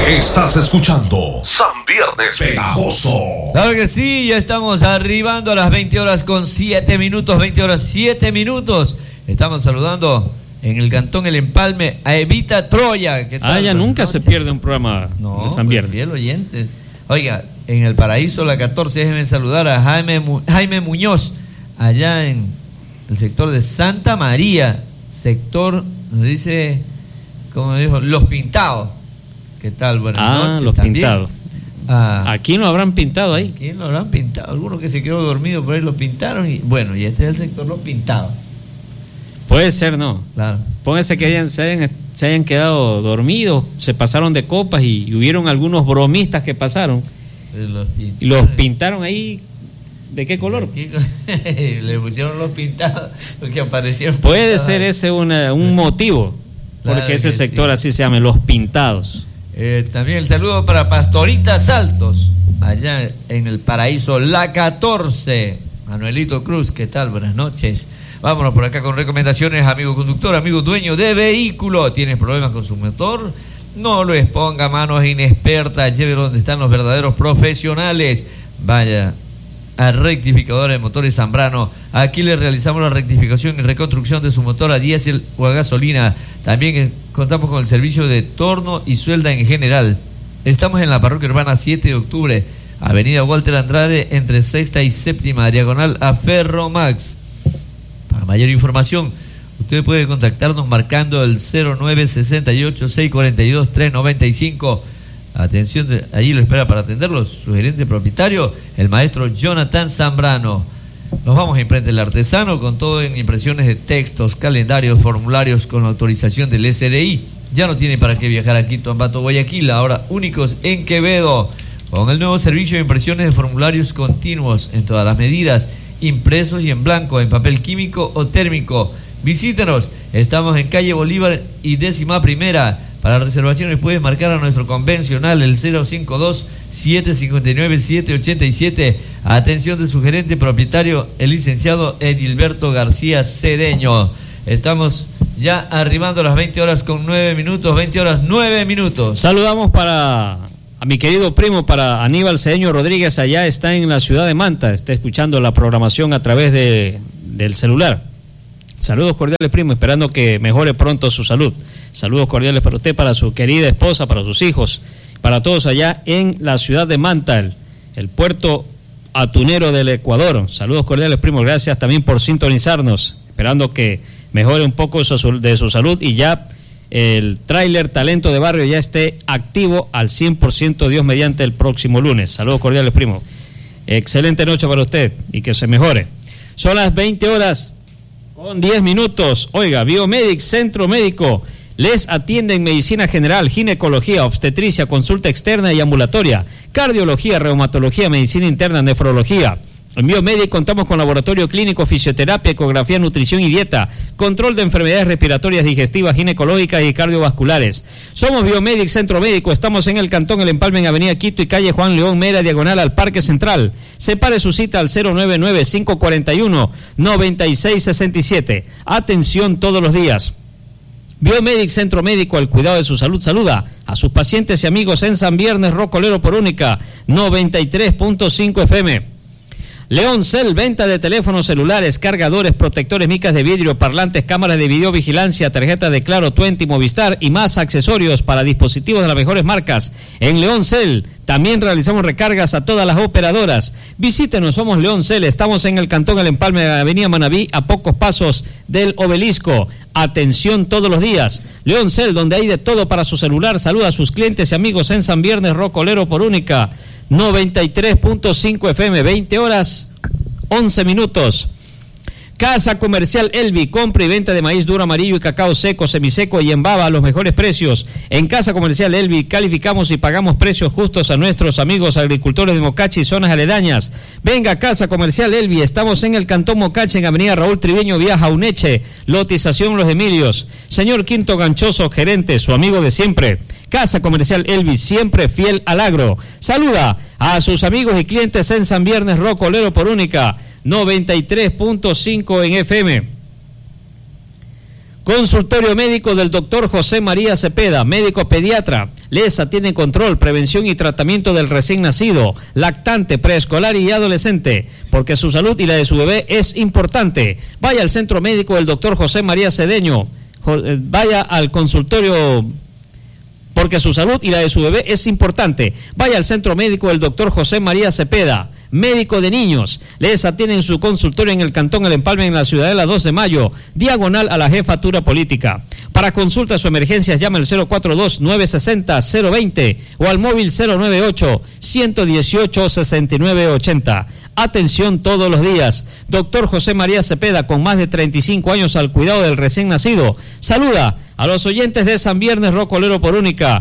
Estás escuchando San Viernes Pegajoso. Claro que sí, ya estamos arribando a las 20 horas con 7 minutos, 20 horas 7 minutos. Estamos saludando en el Cantón El Empalme a Evita Troya. ¿Qué tal? Ya nunca se pierde un programa de San Viernes. Fiel oyente. Oiga, en el Paraíso La 14, déjenme saludar a Jaime Muñoz, allá en el sector de Santa María, sector, nos dice, como dijo, Los Pintados. ¿Qué tal? Buenas noches. Los también. Pintados. ¿A quién lo habrán pintado ahí? ¿A quién lo habrán pintado? Algunos que se quedó dormido por ahí lo pintaron y bueno, y este es el sector Los Pintados. Puede ser, ¿no? Claro. Póngase que se hayan quedado dormidos, se pasaron de copas y hubieron algunos bromistas que pasaron y los pintaron ahí. ¿De qué color? Le pusieron Los Pintados porque aparecieron. Puede pintados. ser ese un motivo, claro, porque ese sector así se llama, Los Pintados. También el saludo para Pastorita Saltos, allá en el Paraíso La 14. Manuelito Cruz, ¿qué tal? Buenas noches. Vámonos por acá con recomendaciones, amigo conductor, amigo dueño de vehículo. ¿Tienes problemas con su motor? No lo exponga a manos inexpertas, llévelo donde están los verdaderos profesionales. Vaya a Rectificadora de Motores Zambrano. Aquí le realizamos la rectificación y reconstrucción de su motor a diésel o a gasolina. También contamos con el servicio de torno y suelda en general. Estamos en la parroquia urbana 7 de octubre, avenida Walter Andrade, entre 6ª y 7ª, diagonal a Ferromax. Para mayor información, usted puede contactarnos marcando el 0968-642-395. Atención, allí lo espera para atenderlo su gerente propietario, el maestro Jonathan Zambrano. Nos vamos a Imprenta El Artesano, con todo en impresiones de textos, calendarios, formularios con autorización del SRI. Ya no tiene para qué viajar a Quito, Ambato, Guayaquil, ahora únicos en Quevedo, con el nuevo servicio de impresiones de formularios continuos en todas las medidas, impresos y en blanco, en papel químico o térmico. Visítenos, estamos en calle Bolívar y 11ª. Para reservaciones puedes marcar a nuestro convencional el 052-759-787. Atención de su gerente propietario, el licenciado Edilberto García Cedeño. Estamos ya arribando a las 20 horas con 9 minutos, 20 horas 9 minutos. Saludamos a mi querido primo, para Aníbal Cedeño Rodríguez, allá está en la ciudad de Manta, está escuchando la programación a través del celular. Saludos cordiales, primo, esperando que mejore pronto su salud. Saludos cordiales para usted, para su querida esposa, para sus hijos, para todos allá en la ciudad de Manta, el puerto atunero del Ecuador. Saludos cordiales, primo, gracias también por sintonizarnos, esperando que mejore un poco de su salud y ya el tráiler Talento de Barrio ya esté activo al 100%, Dios mediante, el próximo lunes. Saludos cordiales, primo. Excelente noche para usted y que se mejore. Son las 20 horas con 10 minutos. Oiga, Biomedic Centro Médico les atiende en medicina general, ginecología, obstetricia, consulta externa y ambulatoria, cardiología, reumatología, medicina interna, nefrología. En Biomedic contamos con laboratorio clínico, fisioterapia, ecografía, nutrición y dieta, control de enfermedades respiratorias, digestivas, ginecológicas y cardiovasculares. Somos Biomedic Centro Médico, estamos en el Cantón El Empalme, en Avenida Quito y calle Juan León Mera, diagonal al Parque Central. Separe su cita al 099-541-9667. Atención todos los días. Biomedic Centro Médico, al cuidado de su salud, saluda a sus pacientes y amigos en San Viernes, Rocolero por Única 93.5 FM. Leoncel, venta de teléfonos celulares, cargadores, protectores, micas de vidrio, parlantes, cámaras de videovigilancia, tarjetas de Claro, Tuenti, Movistar y más accesorios para dispositivos de las mejores marcas. En Leoncel también realizamos recargas a todas las operadoras. Visítenos, somos Leoncel, estamos en el Cantón El Empalme, avenida Manabí, a pocos pasos del Obelisco. Atención todos los días. Leoncel, donde hay de todo para su celular. Saluda a sus clientes y amigos en San Viernes, Rocolero por Única 93.5 FM, 20 horas 11 minutos. Casa Comercial Elvi, compra y venta de maíz duro, amarillo y cacao seco, semiseco y en baba a los mejores precios. En Casa Comercial Elvi calificamos y pagamos precios justos a nuestros amigos agricultores de Mocachi y zonas aledañas. Venga a Casa Comercial Elvi, estamos en el Cantón Mocachi, en avenida Raúl Triviño, vía Jauneche, lotización Los Emilios. Señor Quinto Ganchoso, gerente, su amigo de siempre. Casa Comercial Elvi, siempre fiel al agro. Saluda a sus amigos y clientes en San Viernes, Rocolero por Única 93.5 en FM. Consultorio médico del doctor José María Cepeda, médico pediatra. Les atiende control, prevención y tratamiento del recién nacido, lactante, preescolar y adolescente, porque su salud y la de su bebé es importante. Vaya al centro médico del doctor José María Cedeño. Vaya al consultorio, porque su salud y la de su bebé es importante. Vaya al centro médico del doctor José María Cepeda, médico de niños. Les atiende en su consultorio en el Cantón El Empalme, en la Ciudadela 2 de Mayo, diagonal a la Jefatura Política. Para consultas o emergencias, llame al 042-960-020 o al móvil 098-118-6980. Atención todos los días. Doctor José María Cepeda, con más de 35 años al cuidado del recién nacido. Saluda a los oyentes de San Viernes Rocolero por Única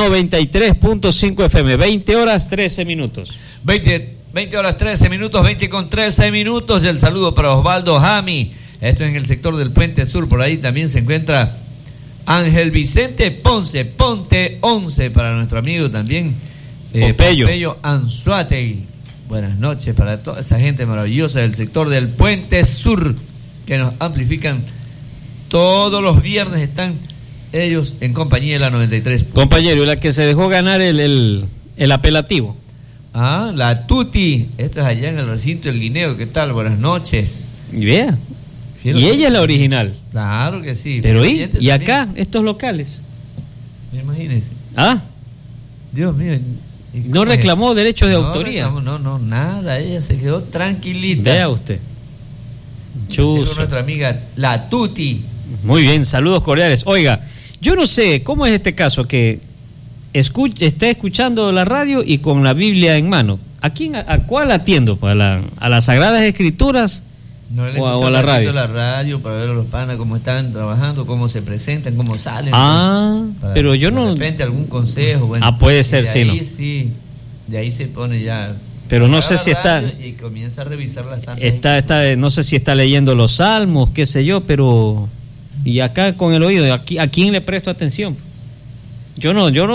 93.5 FM. 20 horas 13 minutos. 20 horas 13 minutos, 20 con 13 minutos. El saludo para Osvaldo Jami. Esto es en el sector del Puente Sur. Por ahí también se encuentra Ángel Vicente Ponce, Ponte 11, para nuestro amigo también Pompeyo Anzuategui. Buenas noches para toda esa gente maravillosa del sector del Puente Sur que nos amplifican todos los viernes. Están ellos en compañía de la 93. Compañero, la que se dejó ganar el apelativo. Ah, la Tuti. Esto es allá en el recinto del Guineo. ¿Qué tal? Buenas noches. Y vea. Y ella es la original. Claro que sí. Pero y acá, estos locales. Imagínense. Ah. Dios mío. No reclamó derechos de autoría. No, nada. Ella se quedó tranquilita. Vea usted. Chuzo. Nuestra amiga la Tuti. Muy bien, saludos cordiales. Oiga, yo no sé cómo es este caso que está escuchando la radio y con la Biblia en mano. ¿A cuál atiendo? ¿A las Sagradas Escrituras? No le o a la radio. La radio para ver a los panas cómo están trabajando, cómo se presentan, cómo salen. Pero yo no. De repente algún consejo. Bueno, puede ser, sí, ahí, sí. De ahí se pone ya. Pero no sé si está. Y comienza a revisar las santas. No sé si está leyendo los salmos, qué sé yo, pero. Y acá con el oído, ¿a quién le presto atención? Yo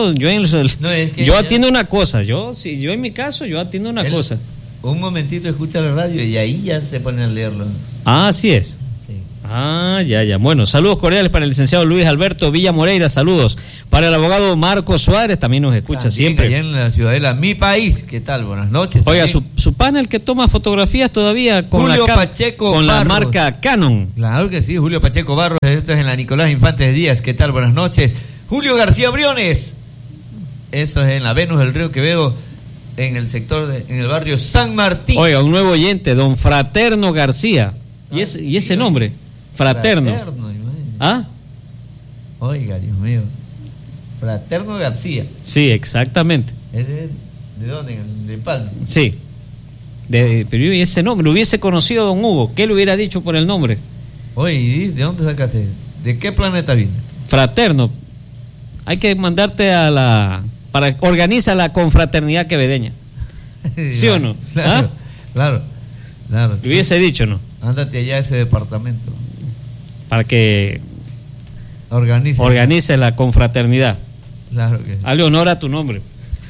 atiendo una cosa. Yo en mi caso, yo atiendo una cosa. Un momentito escucha la radio y ahí ya se pone a leerlo. Así es. Sí. Ya. Bueno, saludos cordiales para el licenciado Luis Alberto Villa Moreira, saludos. Para el abogado Marco Suárez, también nos escucha siempre. Allá en la Ciudadela, mi país, ¿qué tal? Buenas noches. Oiga, su panel que toma fotografías todavía con Julio Pacheco con Barros. La marca Canon. Claro que sí, Julio Pacheco Barros, esto es en la Nicolás Infantes Díaz, ¿qué tal? Buenas noches. Julio García Briones, eso es en la Venus del Río Quevedo, en el sector en el barrio San Martín. Oiga, un nuevo oyente, don Fraterno García. ¿Y ese nombre? Fraterno. Oiga, Dios mío. Fraterno García. Sí, exactamente. ¿Es de dónde? ¿De Palma? Sí. Pero ese nombre, lo hubiese conocido don Hugo. ¿Qué le hubiera dicho por el nombre? Oye, ¿de dónde sacaste? ¿De qué planeta viene? Fraterno. Hay que mandarte para organiza la confraternidad quevedeña. ¿Sí o no? Claro. Lo hubiese dicho, ¿no? Ándate allá a ese departamento. Para que organice la confraternidad. Claro que sí. Hazle honor a tu nombre.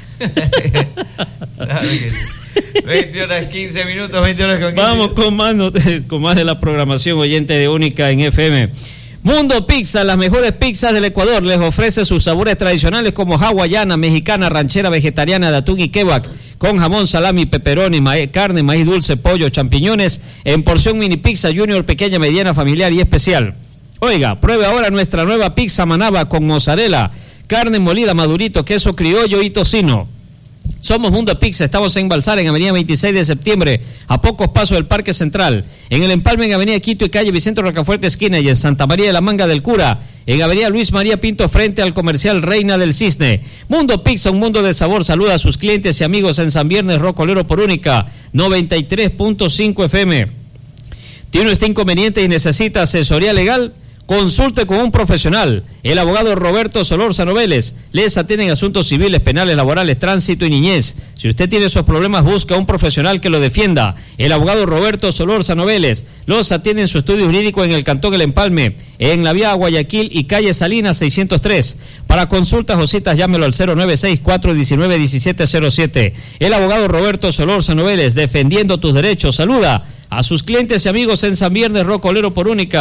Claro que sí. 20 horas 15 minutos, 20 horas con 15. Vamos con más de la programación oyente de Única en FM. Mundo Pizza, las mejores pizzas del Ecuador, les ofrece sus sabores tradicionales como hawaiana, mexicana, ranchera, vegetariana, de atún y kebab, con jamón, salami, pepperoni, carne, maíz dulce, pollo, champiñones, en porción mini pizza junior, pequeña, mediana, familiar y especial. Oiga, pruebe ahora nuestra nueva pizza manaba con mozzarella, carne molida, madurito, queso criollo y tocino. Somos Mundo Pizza, estamos en Balsar, en Avenida 26 de septiembre, a pocos pasos del Parque Central, en el Empalme en Avenida Quito y calle Vicente Rocafuerte esquina, y en Santa María de la Manga del Cura, en Avenida Luis María Pinto frente al comercial Reina del Cisne. Mundo Pizza, un mundo de sabor, saluda a sus clientes y amigos en San Viernes Rocolero por Única 93.5 FM. ¿Tiene usted inconveniente y necesita asesoría legal? Consulte con un profesional, el abogado Roberto Solórzano Vélez. Les atienden asuntos civiles, penales, laborales, tránsito y niñez. Si usted tiene esos problemas, busca un profesional que lo defienda. El abogado Roberto Solórzano Vélez. Los atiende en su estudio jurídico en el Cantón El Empalme, en la vía Guayaquil y calle Salinas 603. Para consultas o citas, llámelo al 096-419-1707. El abogado Roberto Solórzano Vélez, defendiendo tus derechos. Saluda a sus clientes y amigos en San Viernes Rocolero por Única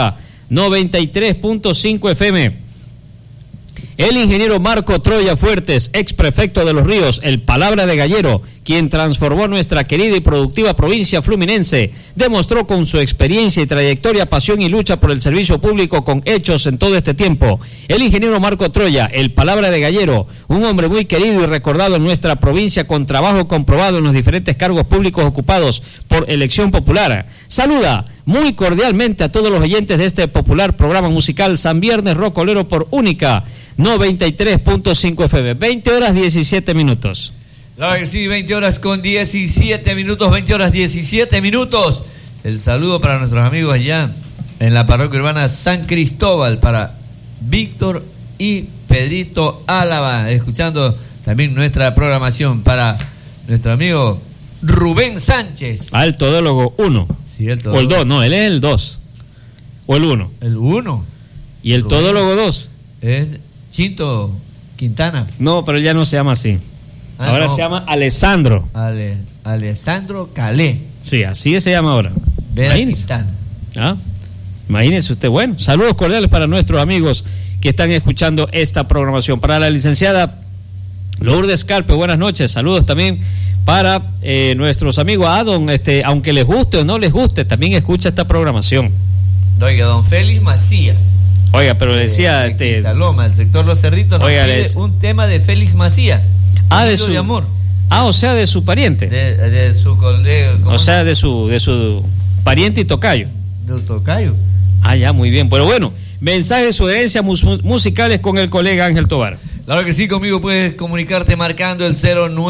93.5 FM. El ingeniero Marco Troya Fuertes, ex prefecto de Los Ríos, el palabra de gallero, quien transformó nuestra querida y productiva provincia fluminense, demostró con su experiencia y trayectoria, pasión y lucha por el servicio público con hechos en todo este tiempo. El ingeniero Marco Troya, el palabra de gallero, un hombre muy querido y recordado en nuestra provincia con trabajo comprobado en los diferentes cargos públicos ocupados por elección popular. Saluda muy cordialmente a todos los oyentes de este popular programa musical San Viernes Rocolero por Única 93.5 FM. 20 horas 17 minutos. Claro que sí, 20 horas con 17 minutos, 20 horas 17 minutos. El saludo para nuestros amigos allá en la parroquia urbana San Cristóbal, para Víctor y Pedrito Álava, escuchando también nuestra programación para nuestro amigo Rubén Sánchez. El todólogo 1. Sí, el todólogo. O el 2, no, él es el 2. O el 1. El 1. ¿Y el Rubén. todólogo 2? Es Chinto Quintana. No, pero él ya no se llama así. Ahora no. se llama Alessandro. Alessandro Calé. Sí, así se llama ahora. Vera Imagínese. Quintana. ¿Ah? Imagínese usted. Bueno, saludos cordiales para nuestros amigos que están escuchando esta programación. Para la licenciada Lourdes Carpe, buenas noches. Saludos también para nuestros amigos Adon, aunque les guste o no les guste, también escucha esta programación. Oiga, don Félix Macías. Oiga, pero le decía... de Saloma, el sector Los Cerritos, nos Oiga, pide un tema de Félix Macías. de su... de amor. O sea, de su pariente. De su colega. O sea, de su pariente y tocayo. De tocayo. Ya, muy bien. Pero bueno, mensajes, sugerencias musicales con el colega Ángel Tobar. Claro que sí, conmigo puedes comunicarte marcando el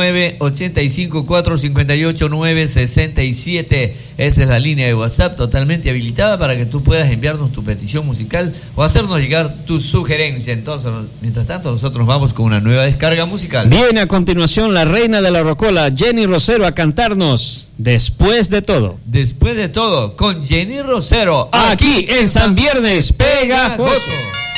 0985-458-967. Esa es la línea de WhatsApp totalmente habilitada para que tú puedas enviarnos tu petición musical o hacernos llegar tu sugerencia. Entonces, mientras tanto, nosotros vamos con una nueva descarga musical. Viene a continuación la reina de la rocola, Jenny Rosero, a cantarnos Después de Todo. Después de todo, con Jenny Rosero. Aquí en San Viernes Pegajoso.